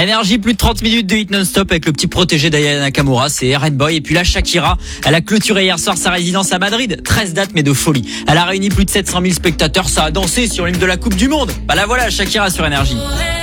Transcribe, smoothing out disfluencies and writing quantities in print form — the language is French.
Énergie, plus de 30 minutes de hit non-stop avec le petit protégé d'Aya Nakamura, c'est Red Boy. Et puis là, Shakira, elle a clôturé hier soir sa résidence à Madrid. 13 dates, mais de folie. Elle a réuni plus de 700 000 spectateurs, ça a dansé sur l'hymne de la Coupe du Monde. Bah la voilà, Shakira sur Énergie.